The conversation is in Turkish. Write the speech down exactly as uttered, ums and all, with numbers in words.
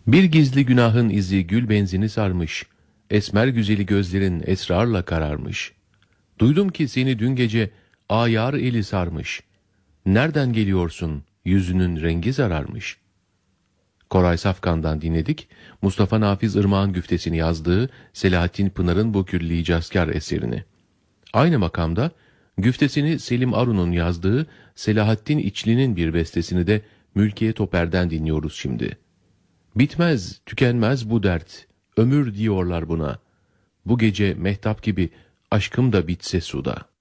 Bir gizli günahın izi gül benzini sarmış, esmer güzeli gözlerin esrarla kararmış. Duydum ki seni dün gece ayar eli sarmış. Nereden geliyorsun, yüzünün rengi zararmış. Koray Safkan'dan dinledik, Mustafa Nafiz Irmak'ın güftesini yazdığı Selahattin Pınar'ın bu külli icazkar eserini. Aynı makamda güftesini Selim Arun'un yazdığı Selahattin İçli'nin bir bestesini de Mülkiye Toper'den dinliyoruz şimdi. Bitmez, tükenmez bu dert, ömür diyorlar buna. Bu gece mehtap gibi aşkım da bitse suda.